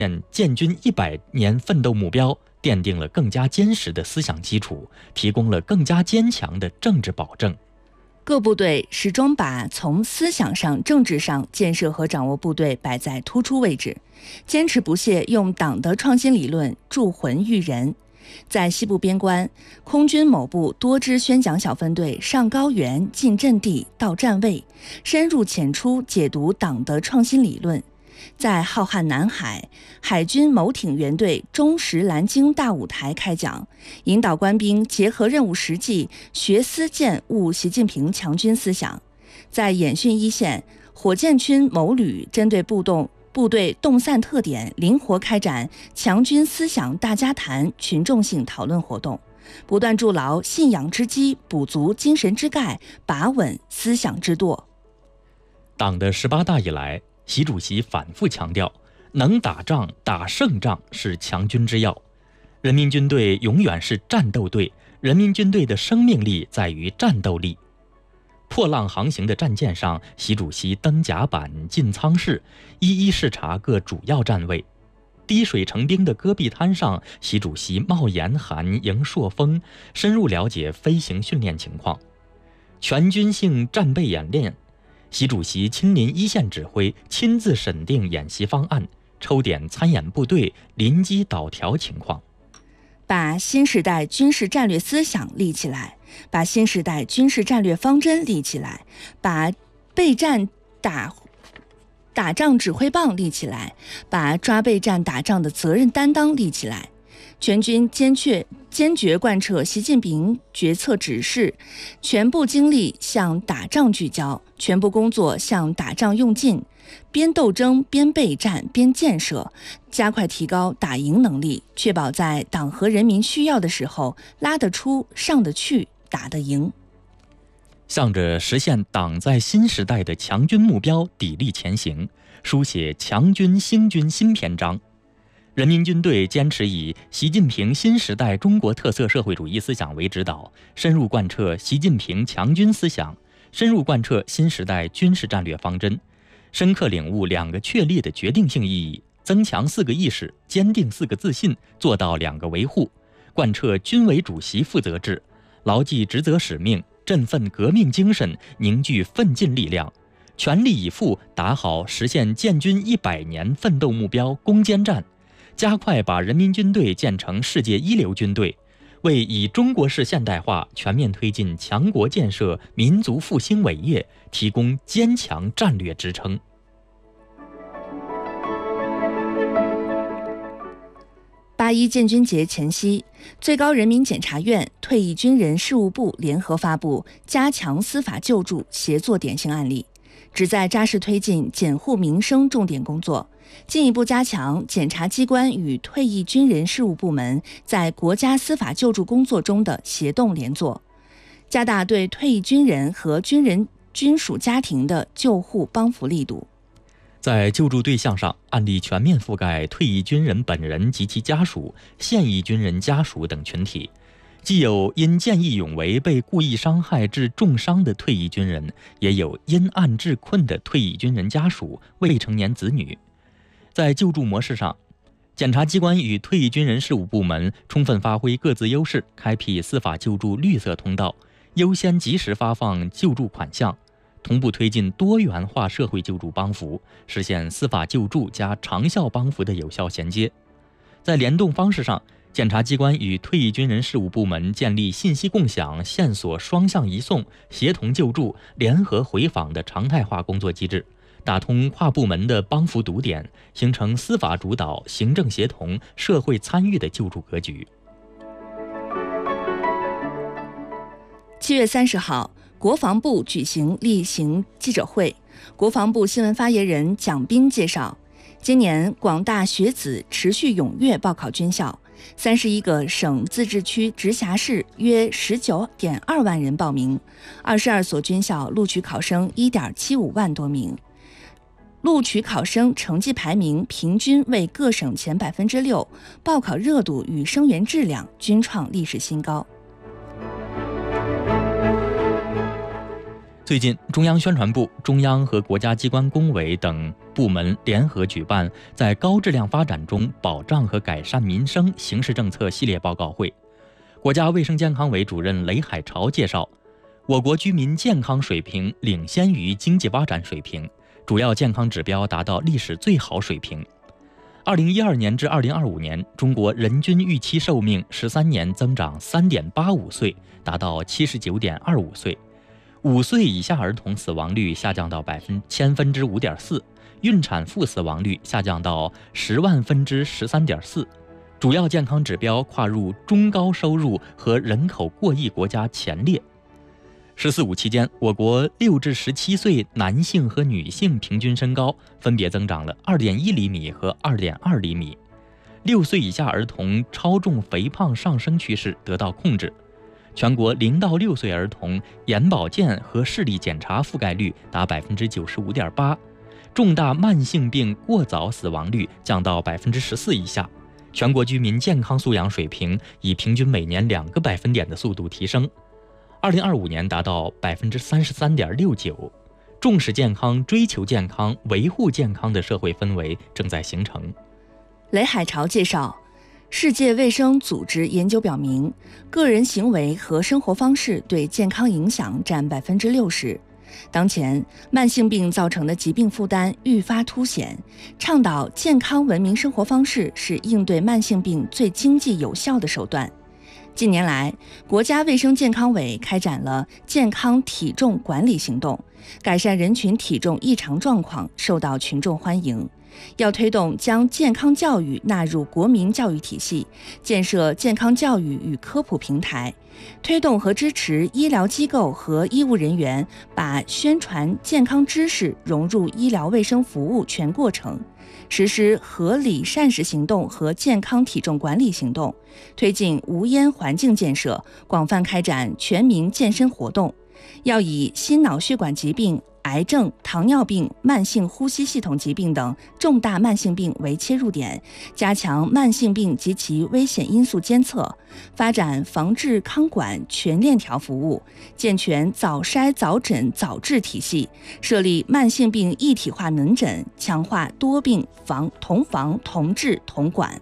建军100年奋斗目标奠定了更加坚实的思想基础，提供了更加坚强的政治保证。 各部队始终把从思想上、政治上建设和掌握部队摆在突出位置，坚持不懈用党的创新理论铸魂育人。在西部边关，空军某部多支宣讲小分队上高原、进阵地、到站位，深入浅出解读党的创新理论。在浩瀚南海，海军某艇员队中实蓝鲸大舞台开讲，引导官兵结合任务实际，学思践悟习近平强军思想。在演训一线，火箭军某旅针对部队动散特点，灵活开展强军思想大家谈群众性讨论活动，不断筑牢信仰之基，补足精神之钙，把稳思想之舵。 党的18大以来，习主席反复强调，能打仗、打胜仗是强军之要。人民军队永远是战斗队，人民军队的生命力在于战斗力。破浪航行的战舰上，习主席登甲板、进舱室，一一视察各主要站位。滴水成冰的戈壁滩上，习主席冒严寒、迎朔风，深入了解飞行训练情况。全军性战备演练，习主席亲临一线指挥，亲自审定演习方案，抽点参演部队，临机导调情况。 把新时代军事战略思想立起来，把新时代军事战略方针立起来，把备战打仗指挥棒立起来，把抓备战打仗的责任担当立起来。全军坚决贯彻习近平决策指示，全部精力向打仗聚焦，全部工作向打仗用尽，边斗争边备战边建设，加快提高打赢能力，确保在党和人民需要的时候拉得出、上得去、打得赢。 向着实现党在新时代的强军目标砥砺前行，书写强军兴军新篇章。人民军队坚持以习近平新时代中国特色社会主义思想为指导，深入贯彻习近平强军思想，深入贯彻新时代军事战略方针，深刻领悟2个确立的决定性意义，增强4个意识，坚定4个自信，做到2个维护，贯彻军委主席负责制，牢记职责使命，振奋革命精神，凝聚奋进力量，全力以赴打好实现建军100年奋斗目标攻坚战，加快把人民军队建成世界一流军队，为以中国式现代化全面推进强国建设、民族复兴伟业提供坚强战略支撑。 8·1建军节前夕，最高人民检察院、退役军人事务部联合发布加强司法救助协作典型案例，旨在扎实推进检护民生重点工作，进一步加强检察机关与退役军人事务部门在国家司法救助工作中的协同联作，加大对退役军人和军属家庭的救护帮扶力度。 在救助对象上，案例全面覆盖退役军人本人及其家属、现役军人家属等群体，既有因见义勇为被故意伤害致重伤的退役军人，也有因案致困的退役军人家属、未成年子女。在救助模式上，检察机关与退役军人事务部门充分发挥各自优势，开辟司法救助绿色通道，优先及时发放救助款项，同步推进多元化社会救助帮扶，实现司法救助加长效帮扶的有效衔接。在联动方式上，检察机关与退役军人事务部门建立信息共享、线索双向移送、协同救助、联合回访的常态化工作机制，打通跨部门的帮扶堵点，形成司法主导、行政协同、社会参与的救助格局。 7月30号，国防部举行例行记者会，国防部新闻发言人蒋斌介绍，今年广大学子持续踊跃报考军校，31个省自治区直辖市约19.2万人报名，22所军校录取考生1.75万多名，录取考生成绩排名平均为各省前6%，报考热度与生源质量均创历史新高。 最近，中央宣传部、中央和国家机关工委等部门联合举办在高质量发展中保障和改善民生形势政策系列报告会。国家卫生健康委主任雷海潮介绍，我国居民健康水平领先于经济发展水平，主要健康指标达到历史最好水平。2012年至2025年，中国人均预期寿命13年增长3.85岁，达到79.25岁。5岁以下儿童死亡率下降到5.4%，孕产妇死亡率下降到10万分之13.4%，主要健康指标跨入中高收入和人口过亿国家前列。“14五”期间，我国6至17岁男性和女性平均身高分别增长了2.1厘米和2.2厘米，6岁以下儿童超重肥胖上升趋势得到控制。全国0到6岁儿童眼保健和视力检查覆盖率达95.8%，重大慢性病过早死亡率降到14%以下，全国居民健康素养水平以平均每年2个百分点的速度提升，2025年达到33.69%。重视健康、追求健康、维护健康的社会氛围正在形成。 雷海潮介绍，世界卫生组织研究表明，个人行为和生活方式对健康影响占60%。当前，慢性病造成的疾病负担愈发凸显，倡导健康文明生活方式是应对慢性病最经济有效的手段。近年来，国家卫生健康委开展了健康体重管理行动，改善人群体重异常状况受到群众欢迎。要推动将健康教育纳入国民教育体系，建设健康教育与科普平台，推动和支持医疗机构和医务人员把宣传健康知识融入医疗卫生服务全过程，实施合理膳食行动和健康体重管理行动，推进无烟环境建设，广泛开展全民健身活动。要以心脑血管疾病、癌症、糖尿病、慢性呼吸系统疾病等重大慢性病为切入点，加强慢性病及其危险因素监测，发展防治康管全链条服务，健全早筛早诊早治体系，设立慢性病一体化门诊，强化多病同防同治同管。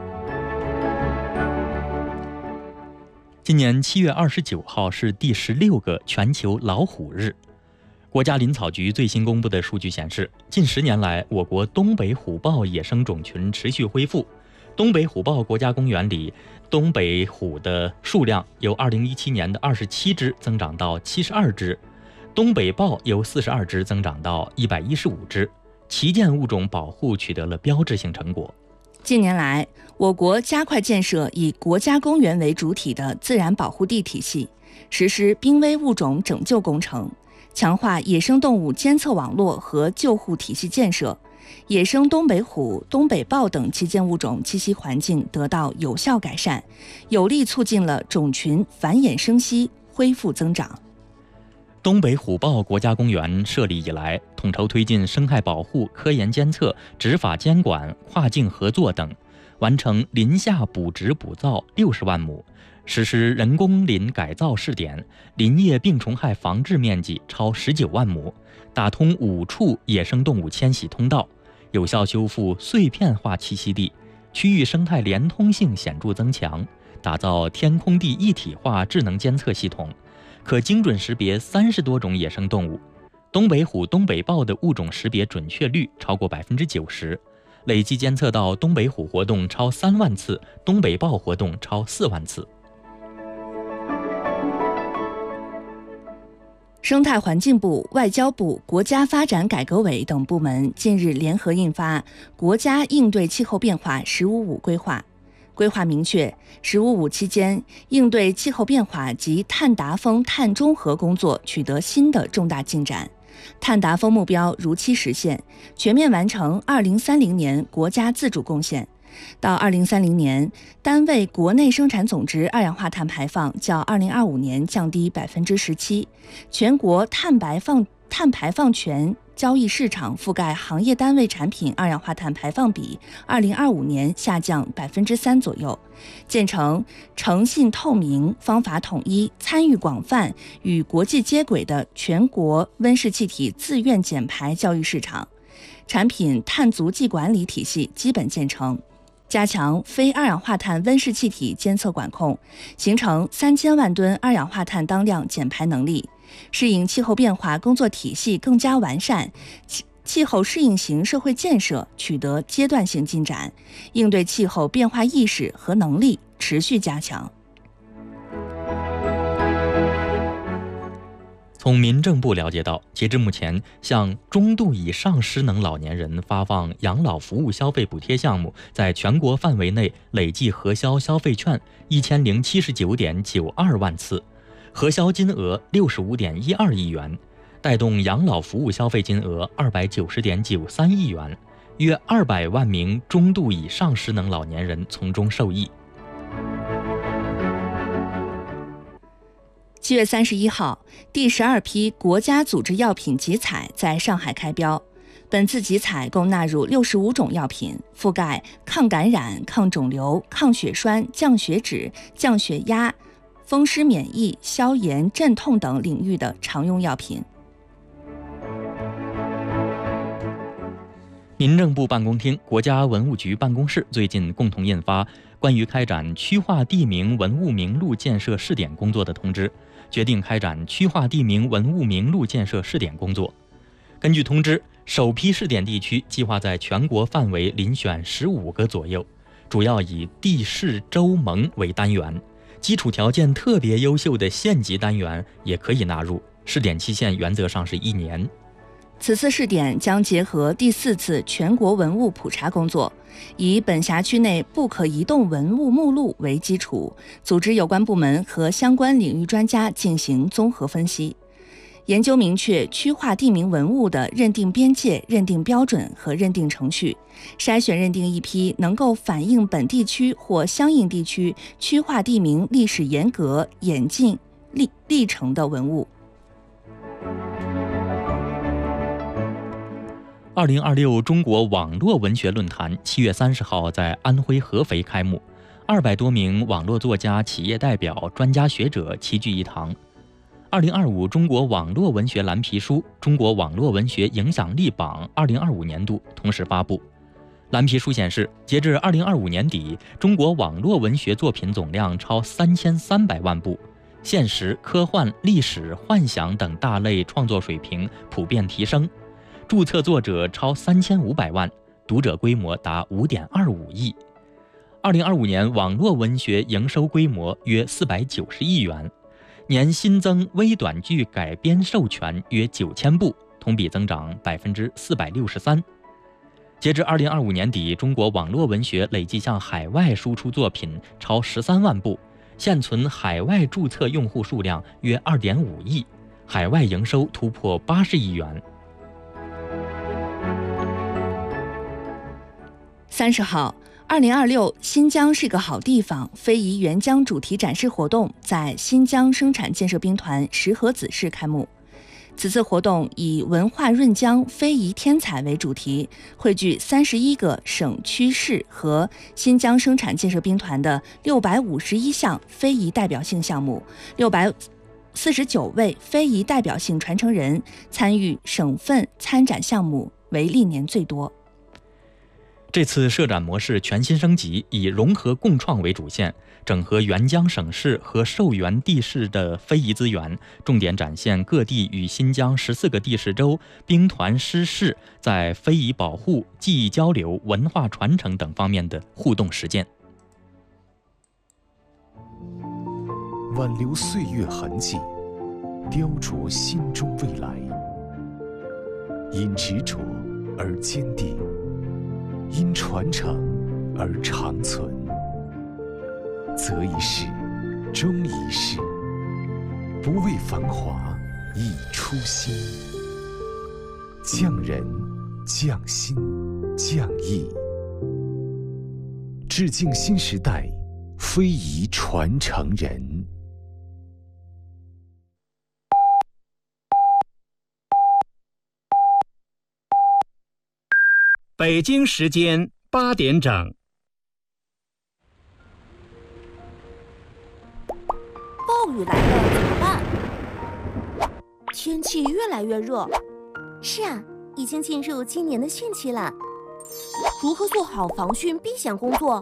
今年7月29号是第16个全球老虎日。国家林草局最新公布的数据显示，近10年来，我国东北虎豹野生种群持续恢复。东北虎豹国家公园里，东北虎的数量由2017年的27只增长到72只，东北豹由42只增长到115只，旗舰物种保护取得了标志性成果。 近年来，我国加快建设以国家公园为主体的自然保护地体系，实施濒危物种拯救工程，强化野生动物监测网络和救护体系建设，野生东北虎、东北豹等旗舰物种栖息环境得到有效改善，有力促进了种群繁衍生息、恢复增长。 东北虎豹国家公园设立以来，统筹推进生态保护、科研监测、执法监管、跨境合作等，完成林下补植补造60万亩，实施人工林改造试点，林业病虫害防治面积超19万亩，打通5处野生动物迁徙通道，有效修复碎片化栖息地，区域生态连通性显著增强，打造天空地一体化智能监测系统，可精准识别30多种野生动物。东北虎、东北豹的物种识别准确率超过90%，累计监测到东北虎活动超3万次，东北豹活动超4万次。 生态环境部、外交部、国家发展改革委等部门近日联合印发《国家应对气候变化“十五五”规划》。规划明确，“15五”期间应对气候变化及碳达峰、碳中和工作取得新的重大进展，碳达峰目标如期实现，全面完成2030年国家自主贡献。到2030年，单位国内生产总值二氧化碳排放较2025年降低17%，全国碳排放交易市场覆盖行业单位产品二氧化碳排放比2025年下降3%左右，建成诚信透明、方法统一、参与广泛、与国际接轨的全国温室气体自愿减排交易市场，产品碳足迹管理体系基本建成，加强非二氧化碳温室气体监测管控，形成3000万吨二氧化碳当量减排能力，适应气候变化工作体系更加完善，气候适应型社会建设取得阶段性进展，应对气候变化意识和能力持续加强。 从民政部了解到，截至目前，向中度以上失能老年人发放养老服务消费补贴项目，在全国范围内累计核销消费券1079.92万次，核销金额65.12亿元，带动养老服务消费金额290.93亿元，约200万名中度以上失能老年人从中受益。 7月31号，第12批国家组织药品集采在上海开标。本次集采共纳入65种药品，覆盖抗感染、抗肿瘤、抗血栓、降血脂、降血压、风湿免疫、消炎、镇痛等领域的常用药品。 民政部办公厅、国家文物局办公室最近共同印发关于开展区划地名文物名录建设试点工作的通知，决定开展区划地名文物名录建设试点工作。根据通知，首批试点地区计划在全国范围遴选15个左右，主要以地市州盟为单元，基础条件特别优秀的县级单元也可以纳入，试点期限原则上是1年。 此次试点将结合第4次全国文物普查工作，以本辖区内不可移动文物目录为基础，组织有关部门和相关领域专家进行综合分析，研究明确区划地名文物的认定边界、认定标准和认定程序，筛选认定一批能够反映本地区或相应地区区划地名历史沿革演进历程的文物。 2026中国网络文学论坛7月30号在安徽合肥开幕，200多名网络作家、企业代表、专家学者齐聚一堂。2025中国网络文学蓝皮书《中国网络文学影响力榜2025年度》同时发布。蓝皮书显示，截至2025年底，中国网络文学作品总量超3300万部，现实、科幻、历史、幻想等大类创作水平普遍提升。注册作者超3500万，读者规模达5.25亿。2025年网络文学营收规模约490亿元，年新增微短剧改编授权约9000部，同比增长463%。截至2025年底，中国网络文学累计向海外输出作品超13万部，现存海外注册用户数量约2.5亿，海外营收突破80亿元。 30号，2026新疆是个好地方非遗援疆主题展示活动在新疆生产建设兵团石河子市开幕。此次活动以文化润疆非遗天才为主题，汇聚31个省区市和新疆生产建设兵团的651项非遗代表性项目，649位非遗代表性传承人参与省份参展项目为历年最多。 这次设展模式全新升级，以融合共创为主线，整合援疆省市和受援地市的非遗资源，重点展现各地与新疆14个地市州兵团师市在非遗保护、技艺交流、文化传承等方面的互动实践。 挽留岁月痕迹，雕琢心中未来，因执着而坚定，因传承而长存，择一事，终一事，不为繁华，亦初心。匠人、匠心、匠艺，致敬新时代非遗传承人。 北京时间8点整。 暴雨来了怎么办？天气越来越热。 是啊，已经进入今年的汛期了。 如何做好防汛避险工作？